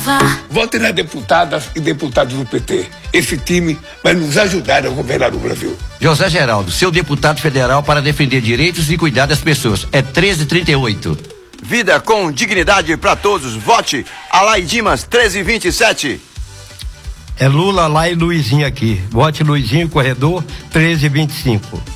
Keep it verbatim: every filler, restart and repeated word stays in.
salvar. Vote nas deputadas e deputados do P T. Esse time vai nos ajudar a governar o Brasil. José Geraldo, seu deputado federal para defender direitos e cuidar das pessoas. É treze trinta e oito. Vida com dignidade para todos. Vote Alai Dimas treze vinte e sete. É Lula lá e Luizinho aqui. Vote Luizinho, corredor treze vinte e cinco.